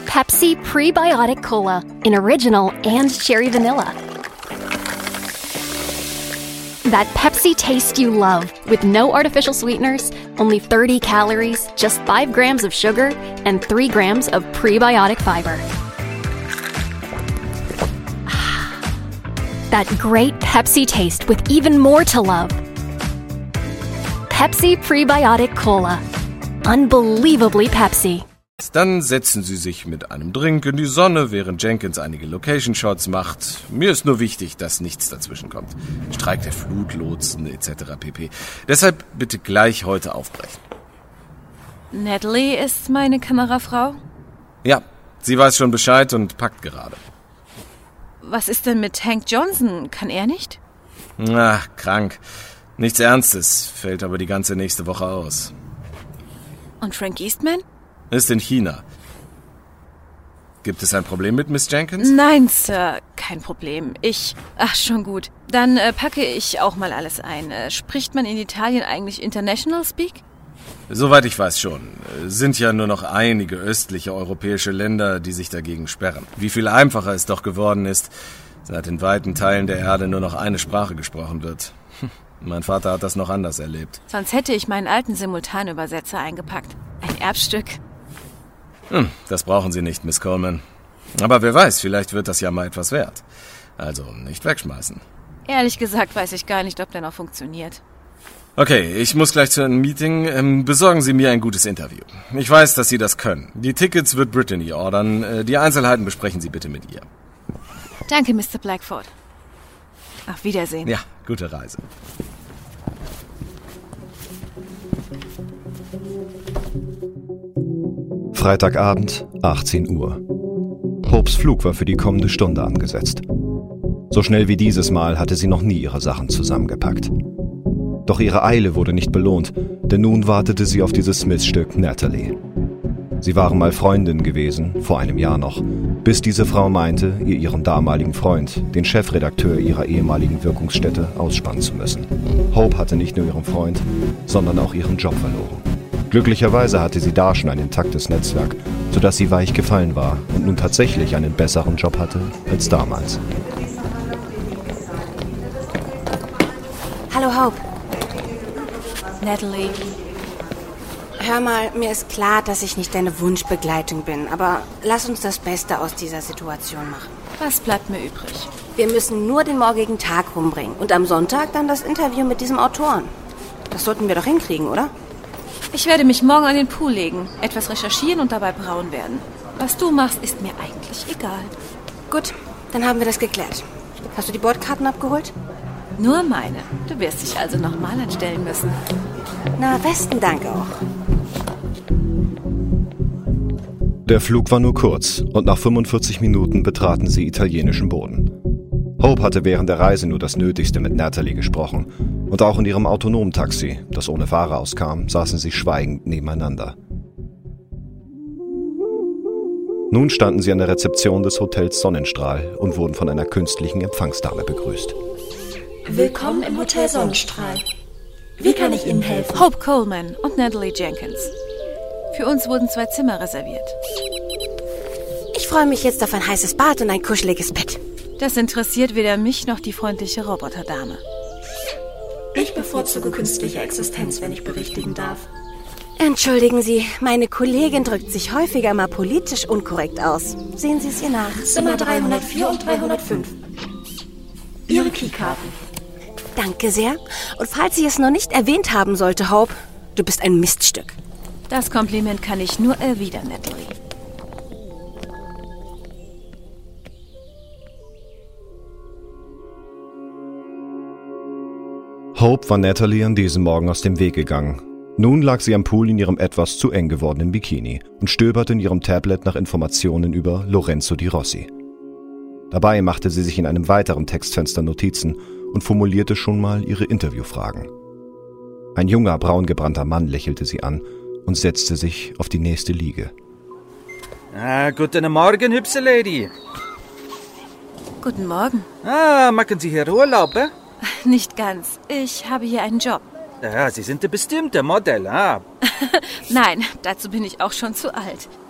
Pepsi Prebiotic Cola in original and cherry vanilla. That Pepsi taste you love, with no artificial sweeteners, only 30 calories, just 5 grams of sugar, and 3 grams of prebiotic fiber. That great Pepsi taste with even more to love. Pepsi Prebiotic Cola. Unbelievably Pepsi. Dann setzen Sie sich mit einem Drink in die Sonne, während Jenkins einige Location-Shots macht. Mir ist nur wichtig, dass nichts dazwischen kommt. Streik der Flutlotsen etc. pp. Deshalb bitte gleich heute aufbrechen. Natalie ist meine Kamerafrau? Ja, sie weiß schon Bescheid und packt gerade. Was ist denn mit Hank Johnson? Kann er nicht? Ach, krank. Nichts Ernstes, fällt aber die ganze nächste Woche aus. Und Frank Eastman? Ist in China. Gibt es ein Problem mit Miss Jenkins? Nein, Sir, kein Problem. Ach, schon gut. Dann packe ich auch mal alles ein. Spricht man in Italien eigentlich International Speak? Soweit ich weiß schon. Sind ja nur noch einige östliche europäische Länder, die sich dagegen sperren. Wie viel einfacher es doch geworden ist, seit in weiten Teilen der Erde nur noch eine Sprache gesprochen wird. Mein Vater hat das noch anders erlebt. Sonst hätte ich meinen alten Simultanübersetzer eingepackt. Ein Erbstück. Das brauchen Sie nicht, Miss Coleman. Aber wer weiß, vielleicht wird das ja mal etwas wert. Also nicht wegschmeißen. Ehrlich gesagt weiß ich gar nicht, ob der noch funktioniert. Okay, ich muss gleich zu einem Meeting. Besorgen Sie mir ein gutes Interview. Ich weiß, dass Sie das können. Die Tickets wird Brittany ordern. Die Einzelheiten besprechen Sie bitte mit ihr. Danke, Mr. Blackford. Auf Wiedersehen. Ja, gute Reise. Freitagabend, 18 Uhr. Hopes Flug war für die kommende Stunde angesetzt. So schnell wie dieses Mal hatte sie noch nie ihre Sachen zusammengepackt. Doch ihre Eile wurde nicht belohnt, denn nun wartete sie auf dieses Smith-Stück Natalie. Sie waren mal Freundinnen gewesen, vor einem Jahr noch, bis diese Frau meinte, ihr ihren damaligen Freund, den Chefredakteur ihrer ehemaligen Wirkungsstätte, ausspannen zu müssen. Hope hatte nicht nur ihren Freund, sondern auch ihren Job verloren. Glücklicherweise hatte sie da schon ein intaktes Netzwerk, sodass sie weich gefallen war und nun tatsächlich einen besseren Job hatte als damals. Hallo Hope. Natalie. Hör mal, mir ist klar, dass ich nicht deine Wunschbegleitung bin, aber lass uns das Beste aus dieser Situation machen. Was bleibt mir übrig? Wir müssen nur den morgigen Tag rumbringen und am Sonntag dann das Interview mit diesem Autoren. Das sollten wir doch hinkriegen, oder? Ich werde mich morgen an den Pool legen, etwas recherchieren und dabei braun werden. Was du machst, ist mir eigentlich egal. Gut, dann haben wir das geklärt. Hast du die Bordkarten abgeholt? Nur meine. Du wirst dich also nochmal anstellen müssen. Na, besten Dank auch. Der Flug war nur kurz und nach 45 Minuten betraten sie italienischen Boden. Hope hatte während der Reise nur das Nötigste mit Natalie gesprochen und auch in ihrem autonomen Taxi, das ohne Fahrer auskam, saßen sie schweigend nebeneinander. Nun standen sie an der Rezeption des Hotels Sonnenstrahl und wurden von einer künstlichen Empfangsdame begrüßt. Willkommen im Hotel Sonnenstrahl. Wie kann ich Ihnen helfen? Hope Coleman und Natalie Jenkins. Für uns wurden 2 Zimmer reserviert. Ich freue mich jetzt auf ein heißes Bad und ein kuscheliges Bett. Das interessiert weder mich noch die freundliche Roboterdame. Ich bevorzuge künstliche Existenz, wenn ich berichtigen darf. Entschuldigen Sie, meine Kollegin drückt sich häufiger mal politisch unkorrekt aus. Sehen Sie es ihr nach. Zimmer 304 und 305. Ihre Keykarten. Danke sehr. Und falls ich es noch nicht erwähnt haben sollte, Hope, du bist ein Miststück. Das Kompliment kann ich nur erwidern, Natalie. Hope war Natalie an diesem Morgen aus dem Weg gegangen. Nun lag sie am Pool in ihrem etwas zu eng gewordenen Bikini und stöberte in ihrem Tablet nach Informationen über Lorenzo Di Rossi. Dabei machte sie sich in einem weiteren Textfenster Notizen und formulierte schon mal ihre Interviewfragen. Ein junger, braungebrannter Mann lächelte sie an und setzte sich auf die nächste Liege. Guten Morgen, hübsche Lady. Guten Morgen. Machen Sie hier Urlaub, eh? Nicht ganz. Ich habe hier einen Job. Ja, Sie sind der bestimmte Model, Nein, dazu bin ich auch schon zu alt.